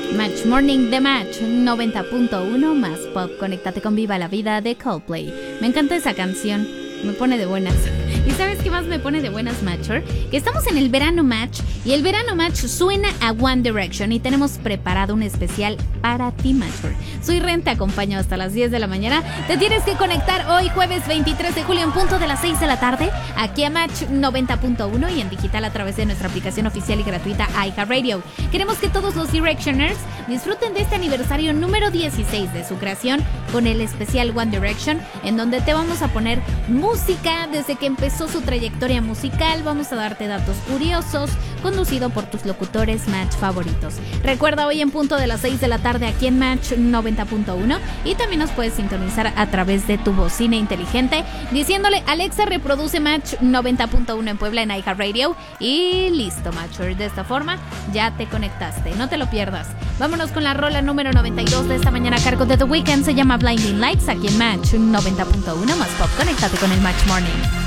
Match Morning de Match 90.1 más pop. Conéctate con Viva la Vida de Coldplay. Me encanta esa canción, me pone de buenas. ¿Y sabes qué más me pone de buenas, Matcher? Que estamos en el Verano Match y el Verano Match suena a One Direction y tenemos preparado un especial para ti, Matcher. Soy Ren, te acompaño hasta las 10 de la mañana. Te tienes que conectar hoy, jueves 23 de julio, en punto de las 6 de la tarde, aquí a Match 90.1 y en digital a través de nuestra aplicación oficial y gratuita iHeartRadio. Queremos que todos los Directioners disfruten de este aniversario número 16 de su creación con el especial One Direction, en donde te vamos a poner música desde que empezó su trayectoria musical. Vamos a darte datos curiosos, conducido por tus locutores Match favoritos. Recuerda, hoy en punto de las 6 de la tarde aquí en Match 90.1 y también nos puedes sintonizar a través de tu bocina inteligente diciéndole: Alexa, reproduce Match 90.1 en Puebla en iHeartRadio y listo, Matcher. De esta forma ya te conectaste, no te lo pierdas. Vámonos con la rola número 92 de esta mañana a cargo de The Weeknd. Se llama Blinding Lights aquí en Match 90.1 más pop. Conéctate con el Match Morning.